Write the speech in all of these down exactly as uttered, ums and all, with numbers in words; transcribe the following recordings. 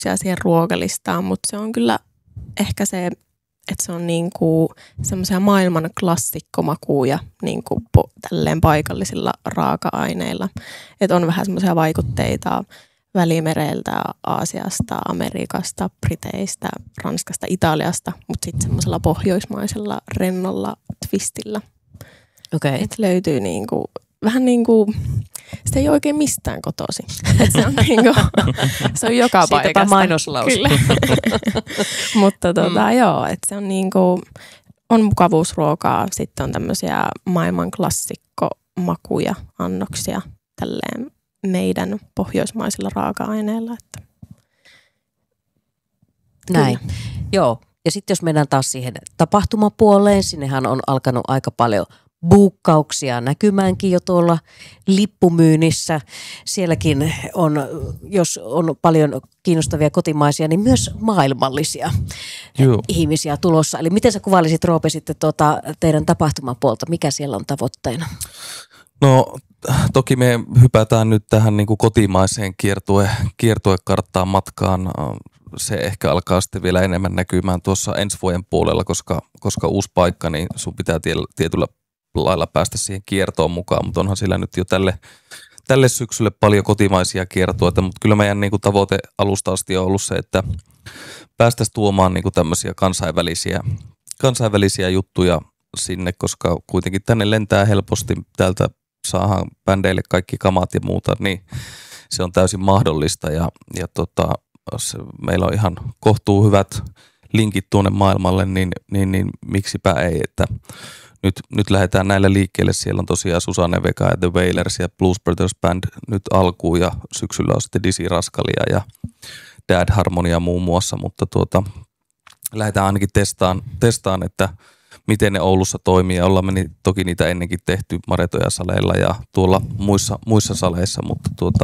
annoksia siihen ruokalistaan, mutta se on kyllä ehkä se, että se on niinku semmoisia maailman klassikkomakuja niinku po, tälleen paikallisilla raaka-aineilla. Että on vähän semmoisia vaikutteita Välimereltä, Aasiasta, Amerikasta, Briteistä, Ranskasta, Italiasta, mutta sitten semmoisella pohjoismaisella rennolla twistillä. Okay. Että löytyy niinku, vähän niin kuin, sitä ei oikein mistään kotoisin. Se on, niinku, se on joka paikasta. Siitäpä mainoslaus. Kyllä. Mutta tota, mm. joo, että se on niinku, on mukavuusruokaa, sitten on tämmöisiä maailman klassikkomakuja, annoksia tälleen meidän pohjoismaisilla raaka-aineilla. Että. Näin, kyllä. Joo. Ja sitten jos mennään taas siihen tapahtumapuoleen, sinnehän on alkanut aika paljon buukkauksia näkymäänkin jo tuolla lippumyynnissä. Sielläkin on, jos on paljon kiinnostavia kotimaisia, niin myös maailmallisia Joo. ihmisiä tulossa. Eli miten sä kuvailisit, Roope, sitten tuota teidän tapahtumapuolta? Mikä siellä on tavoitteena? No toki me hypätään nyt tähän niin kuin kotimaiseen kiertue, kiertuekarttaan matkaan. Se ehkä alkaa sitten vielä enemmän näkymään tuossa ensi vuoden puolella, koska, koska uusi paikka, niin sun pitää tietyllä lailla päästä siihen kiertoon mukaan, mutta onhan sillä nyt jo tälle, tälle syksylle paljon kotimaisia kiertueita, mutta kyllä meidän niin kuin tavoite alusta asti on ollut se, että päästäisiin tuomaan niin kuin tämmöisiä kansainvälisiä, kansainvälisiä juttuja sinne, koska kuitenkin tänne lentää helposti, täältä saadaan bändeille kaikki kamat ja muuta, niin se on täysin mahdollista ja, ja tota, se, meillä on ihan kohtuu hyvät linkit tuonne maailmalle, niin, niin, niin miksipä ei, että nyt, nyt lähdetään näillä liikkeelle. Siellä on tosiaan Susanne Vega ja The Wailers ja Blues Brothers Band nyt alkuun ja syksyllä on sitten Dizzy Rascalia ja Dad Harmonia muun muassa, mutta tuota, lähdetään ainakin testaan, testaan, että miten ne Oulussa toimii ja ollaan me toki niitä ennenkin tehty Maretoja saleilla ja tuolla muissa, muissa saleissa, mutta tuota,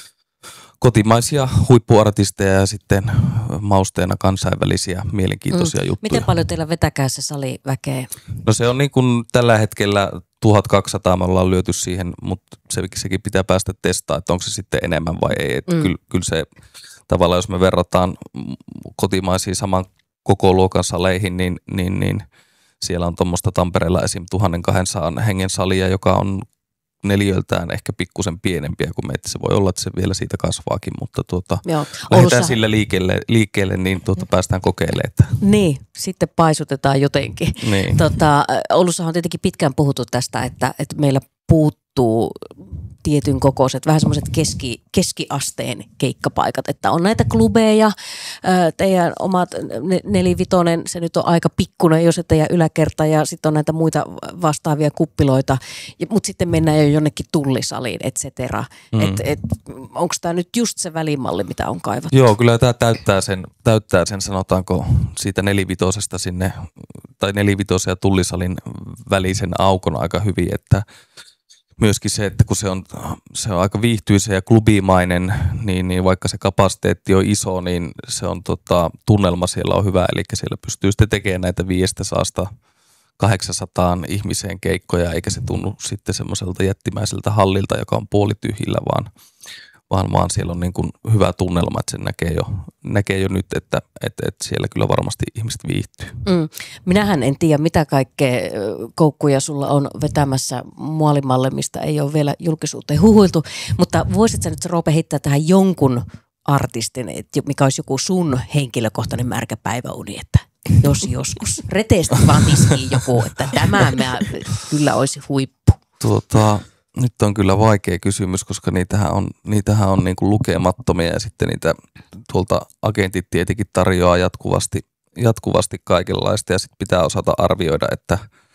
kotimaisia huippuartisteja ja sitten mausteena kansainvälisiä mielenkiintoisia mm. juttuja. Miten paljon teillä vetäkää se sali väkeä? No se on niin kuin tällä hetkellä tuhatkaksisataa me ollaan lyöty siihen, mutta se, sekin pitää päästä testaamaan, että onko se sitten enemmän vai ei. Että mm. kyllä, kyllä se tavallaan, jos me verrataan kotimaisiin saman koko luokan saleihin, niin, niin, niin siellä on tuommoista Tampereella esim. tuhatkaksisataa hengen salia, joka on neliöltään ehkä pikkusen pienempiä kuin meitä. Se voi olla, että se vielä siitä kasvaakin, mutta tuota, Joo. lähdetään Oulussa sillä liikkeelle, liikkeelle niin tuota päästään kokeilemaan. Että. Niin, sitten paisutetaan jotenkin. Niin. Tota, Oulussahan on tietenkin pitkään puhuttu tästä, että, että meillä puuttuu tietyn kokoiset, vähän semmoiset keski, keskiasteen keikkapaikat, että on näitä klubeja, teidän omat nelivitonen, se nyt on aika pikkuinen, jos ettei yläkerta, ja sitten on näitä muita vastaavia kuppiloita, mutta sitten mennään jo jonnekin tullisaliin, et cetera. Mm. Et, et, onko tämä nyt just se välimalli, mitä on kaivattu? Joo, kyllä tämä täyttää sen, täyttää sen, sanotaanko, siitä nelivitosesta sinne, tai nelivitosen ja tullisalin välisen aukon aika hyvin, että myöskin se, että kun se on, se on aika viihtyisä ja klubimainen, niin, niin vaikka se kapasiteetti on iso, niin se on tota, tunnelma siellä on hyvä. Eli siellä pystyy sitten tekemään näitä viiestä saasta kahdeksansataan ihmiseen keikkoja, eikä se tunnu sitten semmoiselta jättimäiseltä hallilta, joka on puolityhjillä, vaan, vaan, vaan siellä on niin kuin hyvä tunnelma, että se näkee jo, näkee jo nyt, että, että, että siellä kyllä varmasti ihmiset viihtyy. Mm. Minähän en tiedä, mitä kaikkea koukkuja sulla on vetämässä muolimalle, mistä ei ole vielä julkisuuteen huhuiltu, mutta voisit sä nyt, Roope, heittää tähän jonkun artistin, että mikä olisi joku sun henkilökohtainen märkä päiväuni, että jos joskus reteesti vaan tiskiin joku, että tämä mä, kyllä olisi huippu. Tuota... Nyt on kyllä vaikea kysymys, koska niitähän on, niitähän on niin kuin lukemattomia ja sitten niitä tuolta agentit tietenkin tarjoaa jatkuvasti, jatkuvasti kaikenlaista ja sitten pitää osata arvioida, että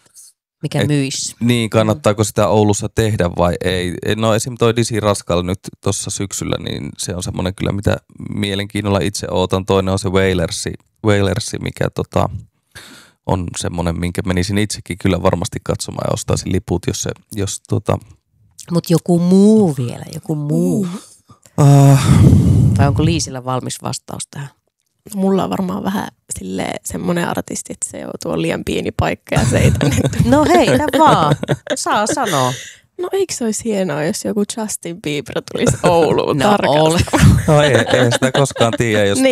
mikä et, myisi. Niin, kannattaako sitä Oulussa tehdä vai ei. No esimerkiksi toi Dizzy Rascal nyt tuossa syksyllä, niin se on semmoinen kyllä, mitä mielenkiinnolla itse ootan. Toinen on se Wailersi, Wailersi mikä tota, on semmoinen, minkä menisin itsekin kyllä varmasti katsomaan ja ostaisin liput, jos se, jos tota... Mutta joku muu vielä, joku muu. Uh. Vai onko Liisillä valmis vastaus tähän? Mulla on varmaan vähän silleen semmoinen artisti, että se joutuu on liian pieni paikka ja se ei tänne. No heitä vaan, saa sanoa. No eikö se olisi hienoa, jos joku Justin Bieber tulisi Ouluun no, tarkastamaan? No ei, ei sitä koskaan tiedä, jos